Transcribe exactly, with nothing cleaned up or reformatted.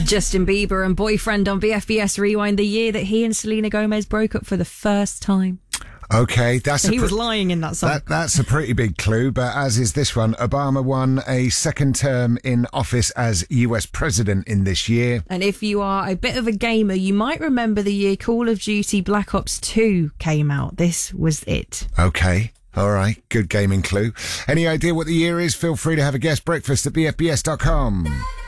Justin Bieber and Boyfriend on B F B S Rewind, the year that he and Selena Gomez broke up for the first time. Okay, that's So a he pr- was lying in that song. That, that's a pretty big clue, but as is this one, Obama won a second term in office as U S president in this year. And if you are a bit of a gamer, you might remember the year Call of Duty Black Ops two came out. This was it. Okay. All right. Good gaming clue. Any idea what the year is? Feel free to have a guess. Breakfast at b f b s dot com.